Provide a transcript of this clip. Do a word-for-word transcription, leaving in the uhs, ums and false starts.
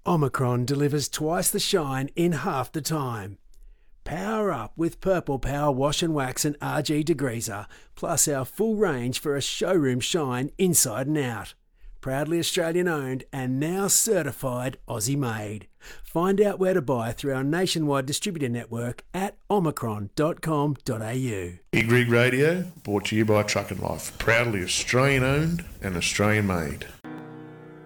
Omicron delivers twice the shine in half the time. Power up with Purple Power Wash and Wax and R G Degreaser, plus our full range for a showroom shine inside and out. Proudly Australian owned and now certified Aussie made. Find out where to buy through our nationwide distributor network at omicron dot com dot a u. Big Rig Radio, brought to you by Truck and Life. Proudly Australian owned and Australian made.